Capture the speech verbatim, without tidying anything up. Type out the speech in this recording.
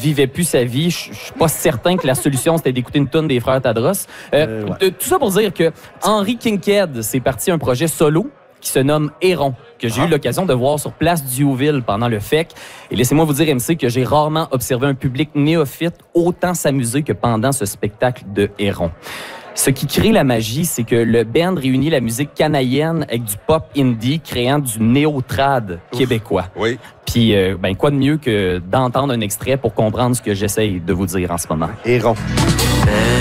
vivait plus sa vie. Je suis pas certain que la solution, c'était d'écouter une tonne des frères Tadros. Euh, Euh, ouais. de- tout ça pour dire que Henry Kinkhead, c'est parti un projet solo qui se nomme Héron, que j'ai Ah. eu l'occasion de voir sur Place Diouville pendant le F E C. Et laissez-moi vous dire, M C, que j'ai rarement observé un public néophyte autant s'amuser que pendant ce spectacle de Héron. Ce qui crée la magie, c'est que le band réunit la musique canadienne avec du pop indie, créant du néo-trad québécois. Oui. Puis, euh, ben, quoi de mieux que d'entendre un extrait pour comprendre ce que j'essaye de vous dire en ce moment. Héron.